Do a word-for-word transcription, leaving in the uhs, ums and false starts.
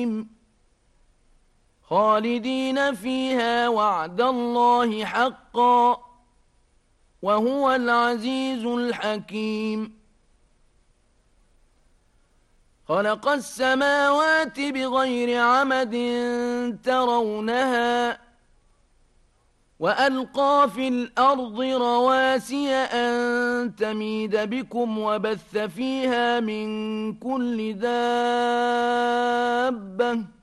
خالدين فيها وعد الله حقا وهو العزيز الحكيم. خلق السماوات بغير عمد ترونها وألقى في الأرض رواسي أن تميد بكم وبث فيها من كل دابة